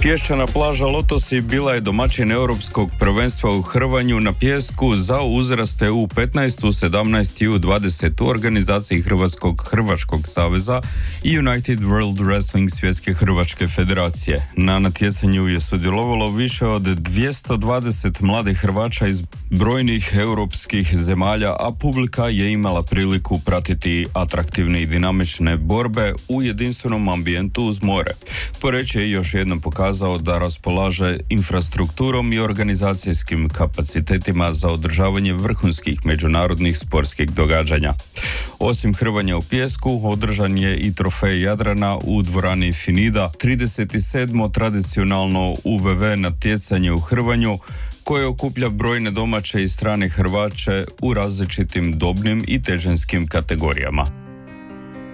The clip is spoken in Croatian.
Pješčana plaža Lotosi bila je domaćin europskog prvenstva u hrvanju na pijesku za uzraste U15, U17 i U20 u organizaciji Hrvačkog saveza i United World Wrestling svjetske hrvačke federacije. Na natjecanju je sudjelovalo više od 220 mladih Hrvača iz brojnih europskih zemalja, a publika je imala priliku pratiti atraktivne i dinamične borbe u jedinstvenom ambijentu uz more. Poreć je još jednom pokazao da raspolaže infrastrukturom i organizacijskim kapacitetima za održavanje vrhunskih međunarodnih sportskih događanja. Osim hrvanja u pijesku, održan je i trofej Jadrana u dvorani Finida, 37. tradicionalno UVV natjecanje u hrvanju, koje okuplja brojne domaće i strane Hrvače u različitim dobnim i težinskim kategorijama.